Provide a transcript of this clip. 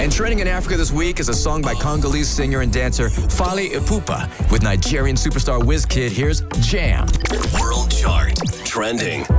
And trending in Africa this week is a song by Congolese singer and dancer Fally Ipupa with Nigerian superstar Wizkid. Here's Jam. World Chart. Trending.